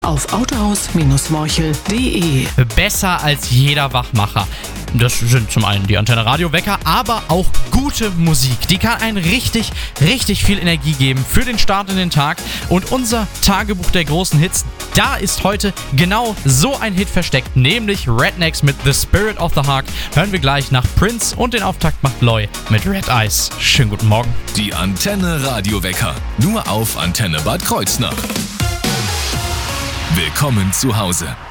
Auf autohaus-morchel.de. Besser als jeder Wachmacher. Das sind zum einen die Antenne Radio Wecker, aber auch gute Musik. Die kann einen richtig, richtig viel Energie geben für den Start in den Tag. Und unser Tagebuch der großen Hits, da ist heute genau so ein Hit versteckt, nämlich Rednecks mit The Spirit of the Heart. Hören wir gleich nach Prince und den Auftakt macht Loy mit Red Eyes. Schönen guten Morgen. Die Antenne Radio Wecker, nur auf Antenne Bad Kreuznach. Willkommen zu Hause.